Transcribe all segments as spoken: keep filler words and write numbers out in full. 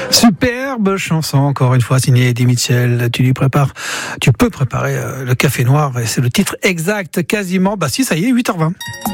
Superbe chanson, encore une fois, signée Eddie Mitchell. Tu lui prépares, tu peux préparer euh, le café noir, et c'est le titre exact, quasiment. Bah si, ça y est, huit heures vingt.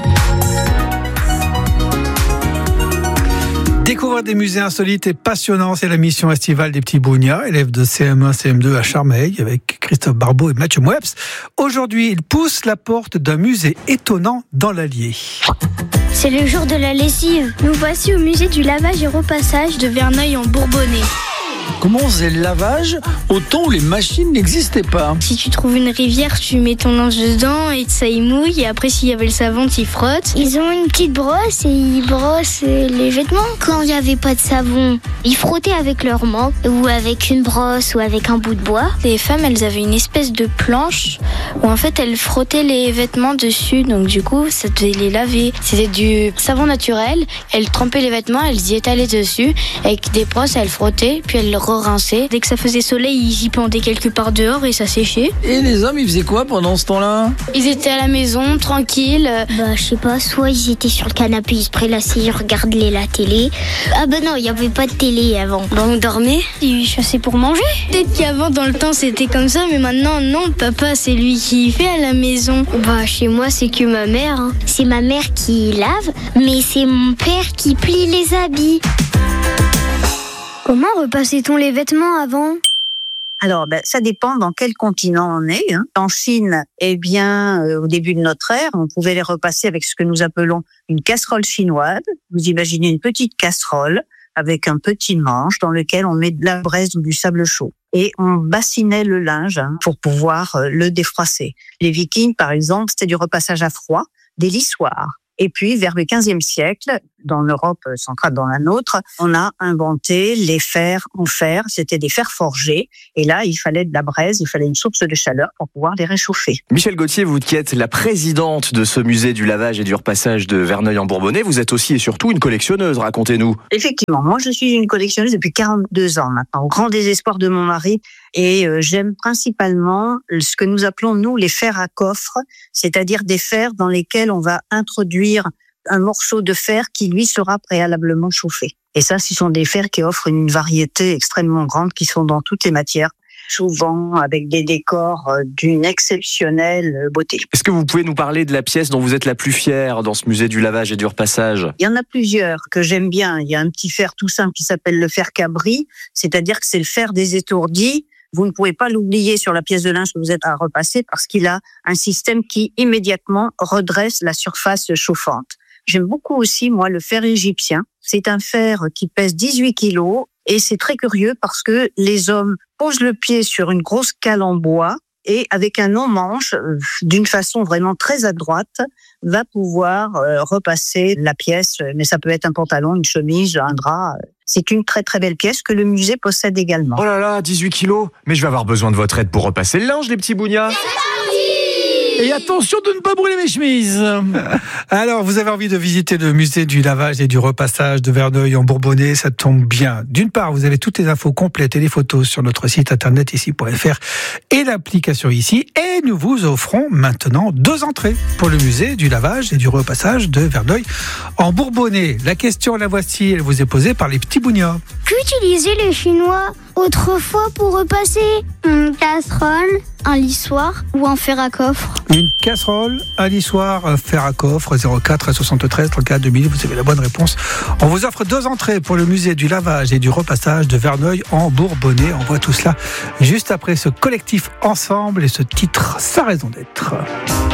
Découvrir des musées insolites et passionnants, c'est la mission estivale des petits Bougnats, élèves de C M un, C M deux à Charmeil, avec Christophe Barbeau et Mathieu Moueps. Aujourd'hui, ils poussent la porte d'un musée étonnant dans l'Allier. C'est le jour de la lessive. Nous voici au musée du lavage et repassage de Verneuil en Bourbonnais. Comment on faisait le lavage au temps où les machines n'existaient pas? Si tu trouves une rivière, tu mets ton linge dedans et ça y mouille. Et après, s'il y avait le savon, tu y frottes. Ils ont une petite brosse et ils brossent les vêtements. Quand il n'y avait pas de savon, ils frottaient avec leur main ou avec une brosse ou avec un bout de bois. Les femmes, elles avaient une espèce de planche où en fait, elles frottaient les vêtements dessus. Donc du coup, ça devait les laver. C'était du savon naturel. Elles trempaient les vêtements, elles y étalaient dessus. Avec des brosses, elles frottaient, puis elles le re-rinçaient. Dès que ça faisait soleil, ils y pendaient quelque part dehors et ça séchait. Et les hommes, ils faisaient quoi pendant ce temps-là? Ils étaient à la maison, tranquilles. Bah, je sais pas, soit ils étaient sur le canapé, ils se prélassaient, ils regardaient la télé. Ah bah non, il y avait pas de télé avant. Bah, on dormait, ils chassaient pour manger. Peut-être qu'avant, dans le temps, c'était comme ça, mais maintenant, non, papa, c'est lui qui fait à la maison. Bah, chez moi, c'est que ma mère. Hein. C'est ma mère qui lave, mais c'est mon père qui plie les habits. Comment repassait-on les vêtements avant ? Alors, ben, ça dépend dans quel continent on est. Hein. En Chine, eh bien, euh, au début de notre ère, on pouvait les repasser avec ce que nous appelons une casserole chinoise. Vous imaginez une petite casserole avec un petit manche dans lequel on met de la braise ou du sable chaud. Et on bassinait le linge hein, pour pouvoir euh, le défroisser. Les Vikings, par exemple, c'était du repassage à froid, des lissoirs. Et puis, vers le quinzième siècle, dans l'Europe centrale, dans la nôtre, on a inventé les fers en fer. C'était des fers forgés. Et là, il fallait de la braise, il fallait une source de chaleur pour pouvoir les réchauffer. Michel Gauthier, vous qui êtes la présidente de ce musée du lavage et du repassage de Verneuil en Bourbonnais, vous êtes aussi et surtout une collectionneuse, racontez-nous. Effectivement, moi je suis une collectionneuse depuis quarante-deux ans maintenant, au grand désespoir de mon mari. Et euh, j'aime principalement ce que nous appelons, nous, les fers à coffre, c'est-à-dire des fers dans lesquels on va introduire un morceau de fer qui, lui, sera préalablement chauffé. Et ça, ce sont des fers qui offrent une variété extrêmement grande, qui sont dans toutes les matières, souvent avec des décors d'une exceptionnelle beauté. Est-ce que vous pouvez nous parler de la pièce dont vous êtes la plus fière dans ce musée du lavage et du repassage? Il y en a plusieurs que j'aime bien. Il y a un petit fer tout simple qui s'appelle le fer cabri, c'est-à-dire que c'est le fer des étourdis. Vous ne pouvez pas l'oublier sur la pièce de linge que vous êtes à repasser parce qu'il a un système qui immédiatement redresse la surface chauffante. J'aime beaucoup aussi, moi, le fer égyptien. C'est un fer qui pèse dix-huit kilos et c'est très curieux parce que les hommes posent le pied sur une grosse cale en bois et avec un long manche, d'une façon vraiment très adroite, va pouvoir euh, repasser la pièce. Mais ça peut être un pantalon, une chemise, un drap. C'est une très très belle pièce que le musée possède également. Oh là là, dix-huit kilos. Mais je vais avoir besoin de votre aide pour repasser le linge, les petits Bougnats. Et attention de ne pas brûler mes chemises. Alors, vous avez envie de visiter le musée du lavage et du repassage de Verneuil en Bourbonnais, ça tombe bien. D'une part, vous avez toutes les infos complètes et les photos sur notre site internet ici point f r et l'application ici. Et nous vous offrons maintenant deux entrées pour le musée du lavage et du repassage de Verneuil en Bourbonnais. La question, la voici, elle vous est posée par les petits Bougnats. Qu'utilisaient les Chinois autrefois pour repasser? Une casserole, un lissoir ou un fer à coffre? Une casserole, un lissoir, un fer à coffre, zéro quatre soixante-treize trente-quatre deux mille, vous avez la bonne réponse. On vous offre deux entrées pour le musée du lavage et du repassage de Verneuil en Bourbonnais. On voit tout cela juste après ce collectif ensemble et ce titre, sa raison d'être.